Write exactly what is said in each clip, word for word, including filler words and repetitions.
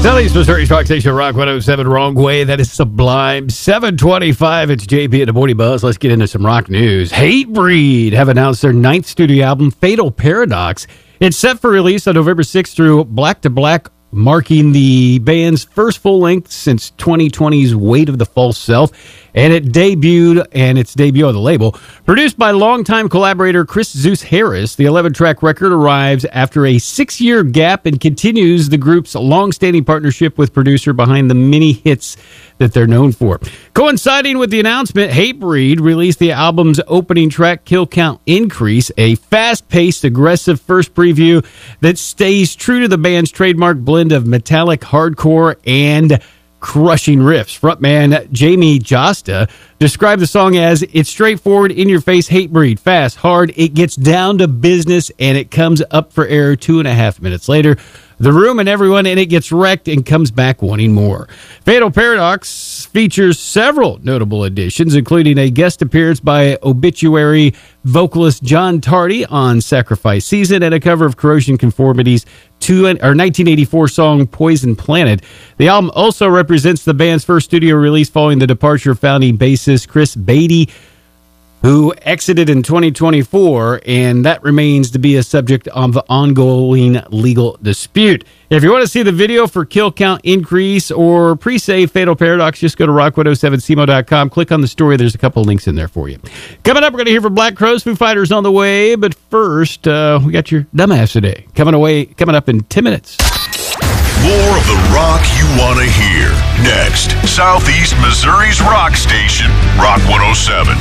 Southeast Missouri's Rock Station, Rock one oh seven, Wrong Way. That is Sublime. seven twenty-five, it's J P at the Morning Buzz. Let's get into some rock news. Hatebreed have announced their ninth studio album, Fatal Paradox. It's set for release on November sixth through Black to Black, marking the band's first full length since twenty twenty's Weight of the False Self. And it debuted, and its debut on the label. Produced by longtime collaborator Chris Zeus Harris, the eleven-track record arrives after a six-year gap and continues the group's long-standing partnership with producer behind the many hits that they're known for. Coinciding with the announcement, Hatebreed released the album's opening track, Kill Count Increase, a fast-paced, aggressive first preview that stays true to the band's trademark blend of metallic hardcore and crushing riffs. Frontman Jamie Josta described the song as, it's straightforward, in-your-face Hatebreed, fast, hard, it gets down to business, and it comes up for air two and a half minutes later. The room and everyone in it gets wrecked and comes back wanting more. Fatal Paradox features several notable additions, including a guest appearance by Obituary vocalist John Tardy on Sacrifice Season and a cover of Corrosion Conformity's two, or nineteen eighty-four song Poison Planet. The album also represents the band's first studio release following the departure of founding bassist Chris Beatty, who exited in twenty twenty-four, and that remains to be a subject of ongoing legal dispute. If you want to see the video for Kill Count Increase or pre-save Fatal Paradox, just go to rock one oh seven c m o dot com. Click on the story. There's a couple of links in there for you. Coming up, we're going to hear from Black Crowes, Foo Fighters on the way, but first, uh, we got your dumbass today. Coming away, coming up in ten minutes. More of the rock you want to hear. Next, Southeast Missouri's rock station, Rock one oh seven.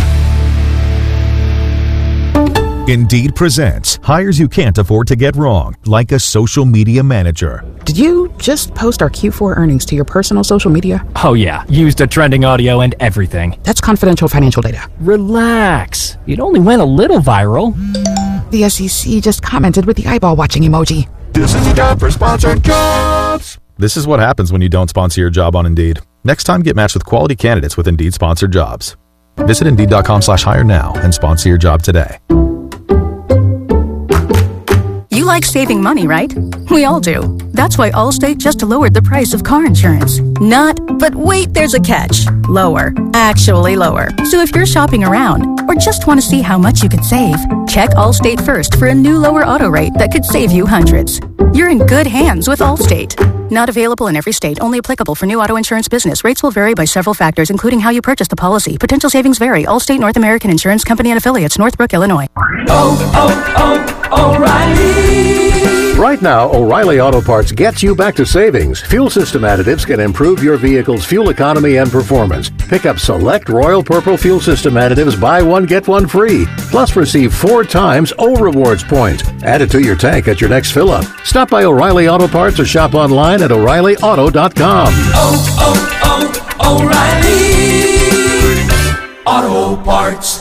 Indeed presents hires you can't afford to get wrong, like a social media manager. Did you just post our Q four earnings to your personal social media? Oh yeah, used a trending audio and everything. That's confidential financial data. Relax, it only went a little viral. The S E C just commented with the eyeball watching emoji. This is a job for sponsored jobs. This is what happens when you don't sponsor your job on Indeed. Next time, get matched with quality candidates with Indeed sponsored jobs. Visit Indeed.com slash hire now and sponsor your job today. You like saving money, right? We all do. That's why Allstate just lowered the price of car insurance. Not, but wait, there's a catch. Lower. Actually lower. So if you're shopping around or just want to see how much you could save, check Allstate first for a new lower auto rate that could save you hundreds. You're in good hands with Allstate. Not available in every state. Only applicable for new auto insurance business. Rates will vary by several factors, including how you purchase the policy. Potential savings vary. Allstate North American Insurance Company and Affiliates, Northbrook, Illinois. Oh, oh, O'Reilly! Right now, O'Reilly Auto Parts gets you back to savings. Fuel system additives can improve your vehicle's fuel economy and performance. Pick up select Royal Purple fuel system additives, buy one, get one free. Plus receive four times O Rewards points. Add it to your tank at your next fill-up. Stop by O'Reilly Auto Parts or shop online at O'Reilly Auto dot com. Oh, oh, oh, O'Reilly Auto Parts.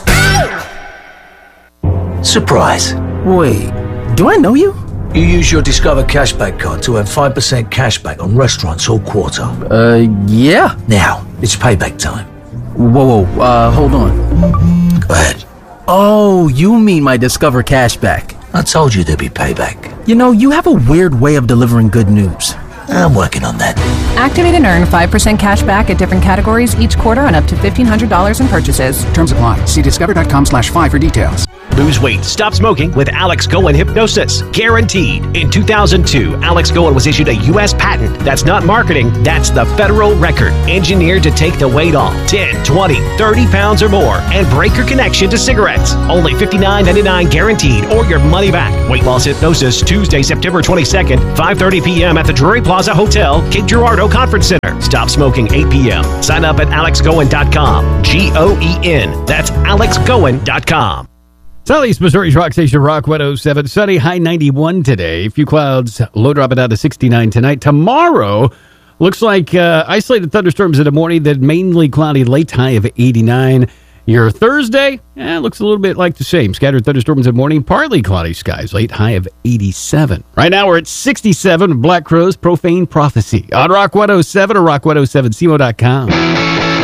Surprise. Wait, do I know you? You use your Discover Cashback card to earn five percent cashback on restaurants all quarter. Uh, yeah. Now, it's payback time. Whoa, whoa, uh, hold on. Go ahead. Oh, you mean my Discover Cashback. I told you there'd be payback. You know, you have a weird way of delivering good news. I'm working on that. Activate and earn five percent cash back at different categories each quarter on up to fifteen hundred dollars in purchases. Terms apply. See discover.com slash five for details. Lose weight, stop smoking with Alex Goen Hypnosis. Guaranteed. In two thousand two, Alex Goen was issued a U S patent. That's not marketing, that's the federal record. Engineered to take the weight off ten, twenty, thirty pounds or more and break your connection to cigarettes. Only fifty-nine ninety-nine guaranteed or your money back. Weight Loss Hypnosis, Tuesday, September twenty-second, five thirty p.m. at the Drury Plaza Hotel, Cape Girardeau Conference Center. Stop smoking eight p.m. Sign up at alex goen dot com. G O E N. That's alex goen dot com. Southeast Missouri's Rock Station, Rock one oh seven. Sunny, high ninety-one today. A few clouds, low dropping down to sixty-nine tonight. Tomorrow, looks like uh, isolated thunderstorms in the morning, then mainly cloudy, late high of eighty-nine. Your Thursday, eh, looks a little bit like the same. Scattered thunderstorms in the morning, partly cloudy skies, late high of eighty-seven. Right now, we're at sixty-seven. Black Crowes, Profane Prophecy. On Rock one oh seven or rock one oh seven c m o dot com.